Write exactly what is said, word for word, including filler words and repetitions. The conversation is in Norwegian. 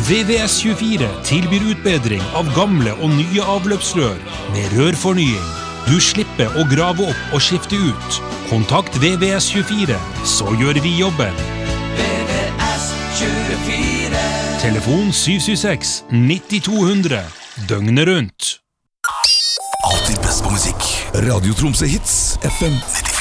V V S tjuefire tilbyr utbedring av gamle og nye avløpsrør med rørfornying. Du slipper å grave opp og skifte ut. Kontakt V V S tjuefire, så gjør vi jobben. V V S tjuefire. Telefon syv syv seks ni to null null, døgnet rundt. Alltid best på musikk. Radio Tromsø Hits, F M nitti.